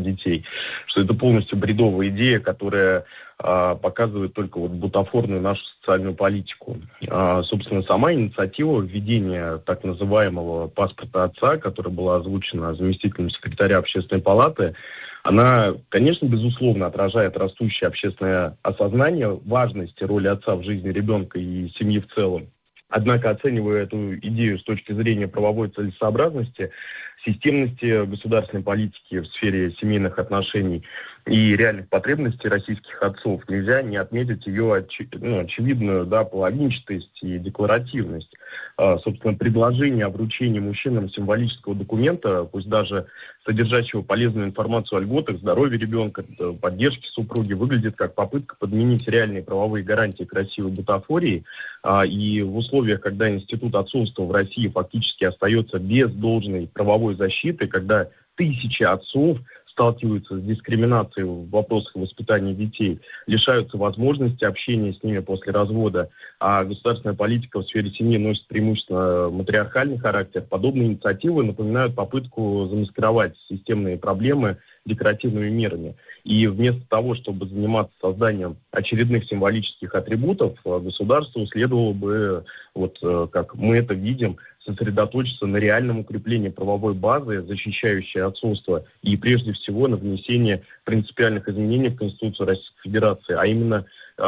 детей, что это полностью бредовая идея, которая показывает только вот бутафорную нашу социальную политику. Собственно, сама инициатива введения так называемого паспорта отца, которая была озвучена заместителем секретаря Общественной палаты, она, конечно, безусловно отражает растущее общественное осознание важности роли отца в жизни ребенка и семьи в целом. Однако, оценивая эту идею с точки зрения правовой целесообразности, системности государственной политики в сфере семейных отношений и реальных потребностей российских отцов, нельзя не отметить ее очевидную половинчатость и декларативность. Собственно, предложение о вручении мужчинам символического документа, пусть даже содержащего полезную информацию о льготах, здоровье ребенка, поддержке супруги, выглядит как попытка подменить реальные правовые гарантии красивой бутафории. И в условиях, когда институт отцовства в России фактически остается без должной правовой защиты, когда тысячи отцов сталкиваются с дискриминацией в вопросах воспитания детей, лишаются возможности общения с ними после развода, а государственная политика в сфере семьи носит преимущественно матриархальный характер, подобные инициативы напоминают попытку замаскировать системные проблемы декоративными мерами. И вместо того, чтобы заниматься созданием очередных символических атрибутов, государству следовало бы, как мы это видим, сосредоточиться на реальном укреплении правовой базы, защищающей отцовство, и прежде всего на внесении принципиальных изменений в Конституцию Российской Федерации, а именно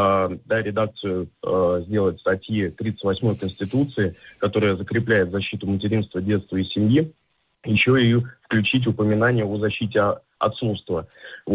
редакцию сделать статьи 38 Конституции, которая закрепляет защиту материнства, детства и семьи, еще и включить упоминание о защите отцовства.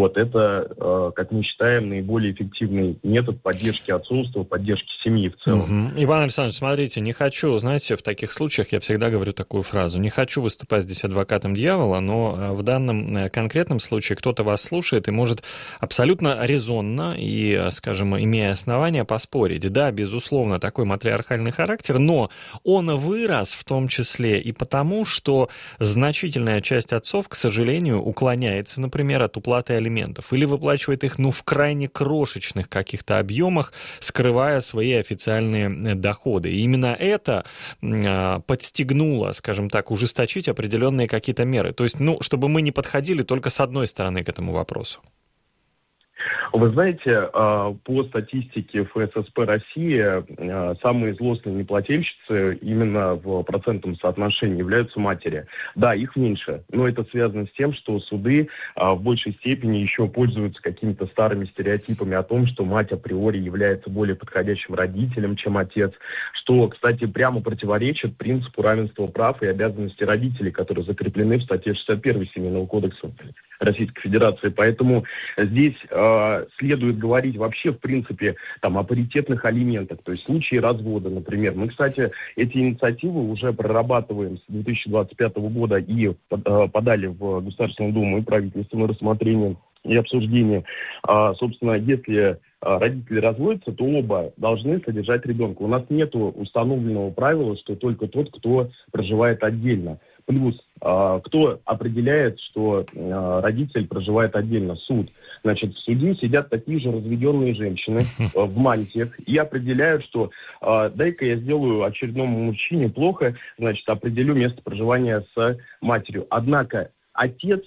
Это, как мы считаем, наиболее эффективный метод поддержки отцовства, поддержки семьи в целом. Иван Александрович, смотрите, не хочу, знаете, в таких случаях я всегда говорю такую фразу, не хочу выступать здесь адвокатом дьявола, но в данном конкретном случае кто-то вас слушает и может абсолютно резонно и, скажем, имея основания поспорить. Да, безусловно, такой матриархальный характер, но он вырос в том числе и потому, что значительная часть отцов, к сожалению, уклоняется, например, от уплаты алиментов или выплачивает их, в крайне крошечных каких-то объемах, скрывая свои официальные доходы. И именно это подстегнуло, скажем так, ужесточить определенные какие-то меры. То есть, чтобы мы не подходили только с одной стороны к этому вопросу. Вы знаете, по статистике ФССП России самые злостные неплательщицы именно в процентном соотношении являются матери. Да, их меньше, но это связано с тем, что суды в большей степени еще пользуются какими-то старыми стереотипами о том, что мать априори является более подходящим родителем, чем отец, что, кстати, прямо противоречит принципу равенства прав и обязанностей родителей, которые закреплены в статье 61 Семейного кодекса Российской Федерации. Поэтому здесь следует говорить вообще, в принципе, о паритетных алиментах, то есть в случае развода, например. Мы, кстати, эти инициативы уже прорабатываем с 2025 года и подали в Государственную Думу и правительство на рассмотрение и обсуждение. Собственно, если родители разводятся, то оба должны содержать ребенка. У нас нет установленного правила, что только тот, кто проживает отдельно. Плюс, кто определяет, что родитель проживает отдельно? Суд. Значит, в суде сидят такие же разведенные женщины в мантиях и определяют, что дай-ка я сделаю очередному мужчине плохо, значит, определю место проживания с матерью. Однако отец,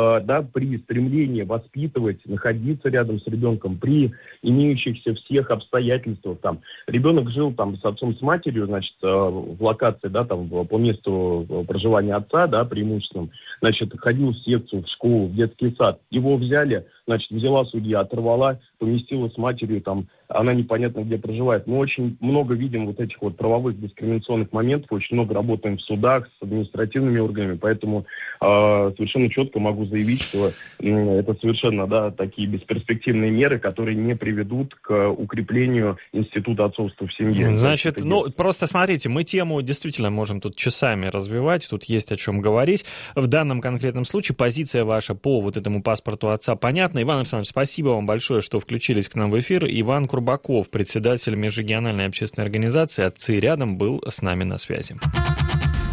при стремлении воспитывать, находиться рядом с ребенком, при имеющихся всех обстоятельствах, ребенок жил с отцом, с матерью, значит, в локации, по месту проживания отца, преимущественно, значит, ходил в секцию, в школу, в детский сад, его взяли, значит, взяла судья, оторвала, поместила с матерью, она непонятно где проживает. Мы очень много видим этих правовых дискриминационных моментов, очень много работаем в судах с административными органами, поэтому совершенно четко могу заявить, что это совершенно, такие бесперспективные меры, которые не приведут к укреплению института отцовства в семье. Значит, просто смотрите, мы тему действительно можем тут часами развивать, тут есть о чем говорить. В данном конкретном случае позиция ваша по этому паспорту отца понятна. Иван Александрович, спасибо вам большое, что включились к нам в эфир. Иван Курбаков, председатель межрегиональной общественной организации «Отцы рядом», был с нами на связи.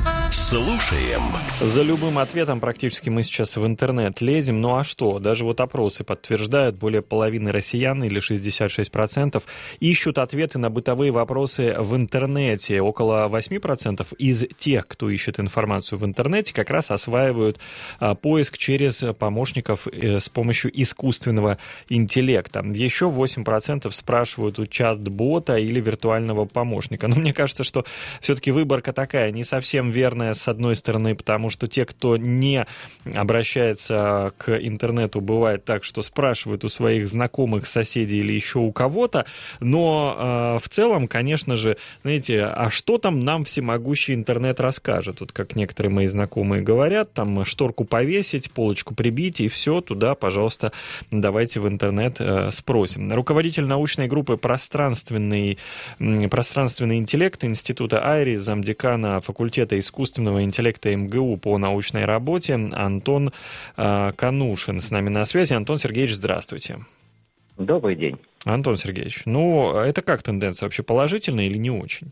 Слушаем. За любым ответом практически мы сейчас в интернет лезем. Ну а что? Даже вот опросы подтверждают, более половины россиян, или 66%, ищут ответы на бытовые вопросы в интернете. Около 8% из тех, кто ищет информацию в интернете, как раз осваивают поиск через помощников с помощью искусственного интеллекта. Еще 8% спрашивают у чат-бота или виртуального помощника. Но мне кажется, что все-таки выборка такая, не совсем верная с одной стороны, потому что те, кто не обращается к интернету, бывает так, что спрашивают у своих знакомых, соседей или еще у кого-то, но в целом, конечно же, знаете, а что там нам всемогущий интернет расскажет? Вот как некоторые мои знакомые говорят, там шторку повесить, полочку прибить, и все, туда, пожалуйста, давайте в интернет спросим. Руководитель научной группы «Пространственный интеллект» Института Айри, замдекана факультета искусственного интеллекта МГУ по научной работе Антон Канушин с нами на связи. Антон Сергеевич, здравствуйте. Добрый день. Антон Сергеевич, ну это как тенденция, вообще положительная или не очень?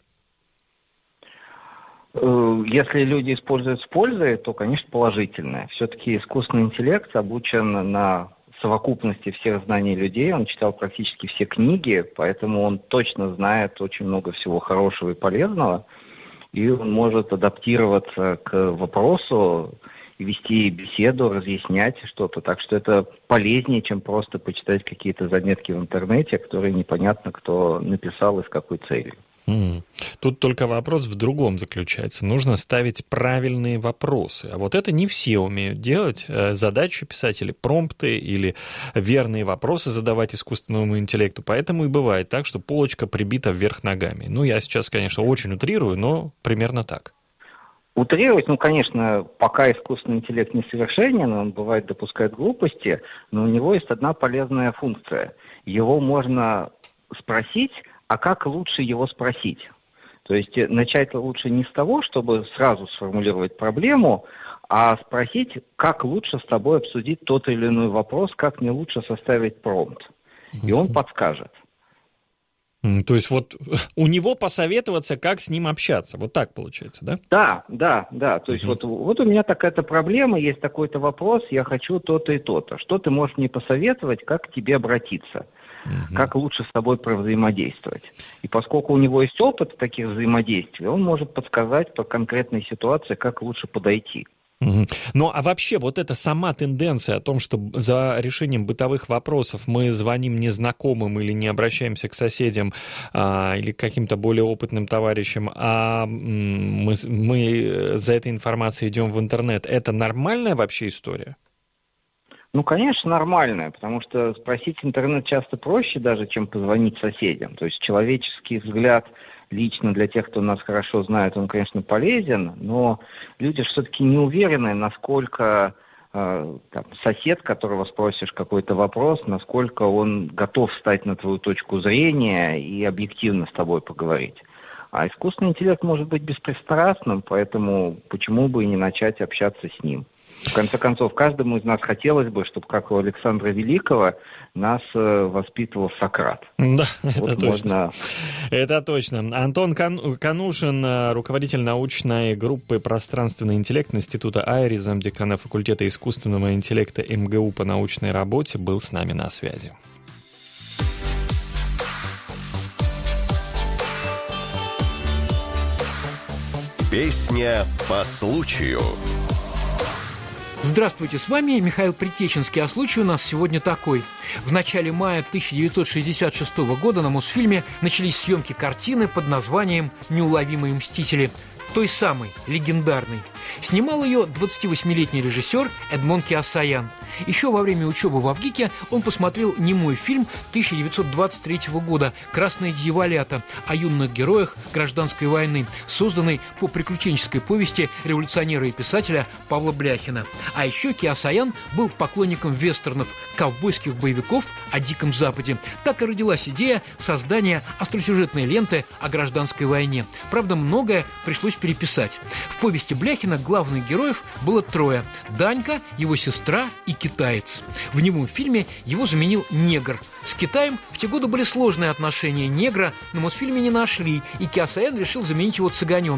Если люди используют с пользой, то, конечно, положительная. Все-таки искусственный интеллект обучен на совокупности всех знаний людей, он читал практически все книги, поэтому он точно знает очень много всего хорошего и полезного, и он может адаптироваться к вопросу, вести беседу, разъяснять что-то. Так что это полезнее, чем просто почитать какие-то заметки в интернете, которые непонятно, кто написал и с какой целью. Тут только вопрос в другом заключается. Нужно ставить правильные вопросы. А вот это не все умеют делать. Задачи писать или промпты, или верные вопросы задавать искусственному интеллекту. Поэтому и бывает так, что полочка прибита вверх ногами. Ну, я сейчас, конечно, очень утрирую, но примерно так. Утрировать, конечно, пока искусственный интеллект несовершенен, он бывает допускает глупости, но у него есть одна полезная функция. Его можно спросить, а как лучше его спросить? То есть начать лучше не с того, чтобы сразу сформулировать проблему, а спросить, как лучше с тобой обсудить тот или иной вопрос, как мне лучше составить промпт. И он подскажет. То есть вот у него посоветоваться, как с ним общаться. Вот так получается, да? Да. То есть вот у меня такая-то проблема, есть такой-то вопрос, я хочу то-то и то-то. Что ты можешь мне посоветовать, как к тебе обратиться? Как лучше с тобой провзаимодействовать. И поскольку у него есть опыт таких взаимодействий, он может подсказать по конкретной ситуации, как лучше подойти. Ну, а вообще вот эта сама тенденция о том, что за решением бытовых вопросов мы звоним незнакомым или не обращаемся к соседям или к каким-то более опытным товарищам, а мы за этой информацией идем в интернет, это нормальная вообще история? Конечно, нормальная, потому что спросить интернет часто проще даже, чем позвонить соседям. То есть человеческий взгляд лично для тех, кто нас хорошо знает, он, конечно, полезен, но люди все-таки не уверены, насколько сосед, которого спросишь какой-то вопрос, насколько он готов встать на твою точку зрения и объективно с тобой поговорить. А искусственный интеллект может быть беспристрастным, поэтому почему бы и не начать общаться с ним? В конце концов, каждому из нас хотелось бы, чтобы, как у Александра Великого, нас воспитывал Сократ. Да, это точно. Это точно. Антон Канушин, руководитель научной группы «Пространственный интеллект» Института Айри, замдекана факультета искусственного интеллекта МГУ по научной работе, был с нами на связи. Песня по случаю. Здравствуйте, с вами Михаил Притеченский, а случай у нас сегодня такой. В начале мая 1966 года на Мосфильме начались съемки картины под названием «Неуловимые мстители», той самой, легендарной. Снимал ее 28-летний режиссер Эдмон Кеосаян. Еще во время учебы в Авгике он посмотрел немой фильм 1923 года «Красные дьяволята» о юных героях гражданской войны, созданный по приключенческой повести революционера и писателя Павла Бляхина. А еще Кеосаян был поклонником вестернов, ковбойских боевиков о Диком Западе. Так и родилась идея создания остросюжетной ленты о гражданской войне. Правда, многое пришлось переписать. В повести Бляхина главных героев было трое: Данька, его сестра и китаец. В немом фильме его заменил негр. С Китаем в те годы были сложные отношения. Негра на Мосфильме не нашли, и Кеосаян решил заменить его цыганенком.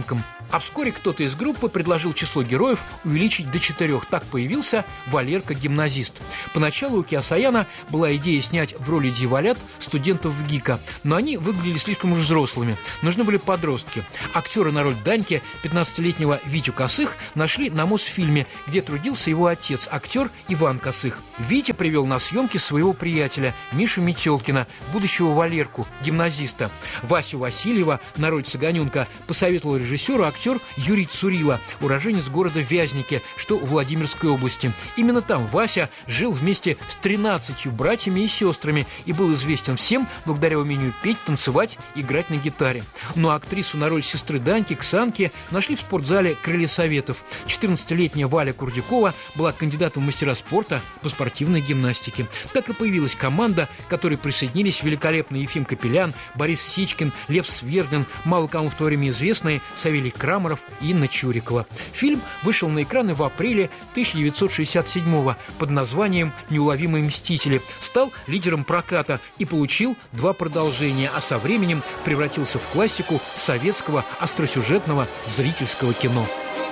А вскоре кто-то из группы предложил число героев увеличить до 4. Так появился Валерка-гимназист. Поначалу у Киасаяна была идея снять в роли дьяволят студентов ВГИКа, но они выглядели слишком уж взрослыми. Нужны были подростки. Актеры на роль Даньки, 15-летнего Витю Косых, нашли на Мосфильме, где трудился его отец, актер Иван Косых. Витя привел на съемки своего приятеля Мишу Метелкина, будущего Валерку, гимназиста. Васю Васильева на роль Цыганенка посоветовал режиссеру актер Юрий Цурила, уроженец города Вязники, что в Владимирской области. Именно там Вася жил вместе с 13 братьями и сестрами и был известен всем благодаря умению петь, танцевать, играть на гитаре. Но актрису на роль сестры Даньки, Ксанки, нашли в спортзале «Крылья Советов». 14-летняя Валя Курдюкова была кандидатом в мастера спорта по спортивной гимнастике. Так и появилась команда, к которой присоединились великолепный Ефим Капелян, Борис Сичкин, Лев Свердин, мало кому в то время известные Савелий Крамаров и Инна Чурикова. Фильм вышел на экраны в апреле 1967-го под названием «Неуловимые мстители», стал лидером проката и получил 2 продолжения, а со временем превратился в классику советского остросюжетного зрительского кино.